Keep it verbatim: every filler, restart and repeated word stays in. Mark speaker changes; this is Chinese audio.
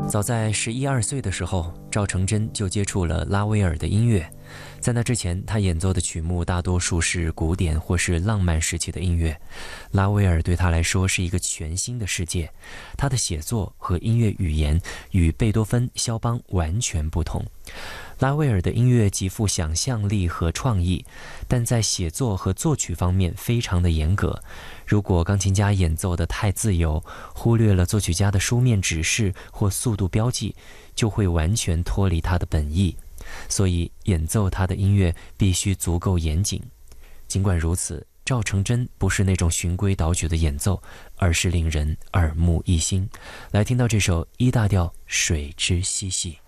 Speaker 1: 早在十一二岁的时候，赵成真就接触了拉威尔的音乐。在那之前，他演奏的曲目大多数是古典或是浪漫时期的音乐。拉威尔对他来说是一个全新的世界，他的写作和音乐语言与贝多芬、肖邦完全不同。拉威尔的音乐极富想象力和创意，但在写作和作曲方面非常的严格。如果钢琴家演奏得太自由，忽略了作曲家的书面指示或速度标记，就会完全脱离他的本意。所以演奏他的音乐必须足够严谨。尽管如此，赵成真不是那种循规蹈矩的演奏，而是令人耳目一新。来听到这首 E 大调水之嬉戏。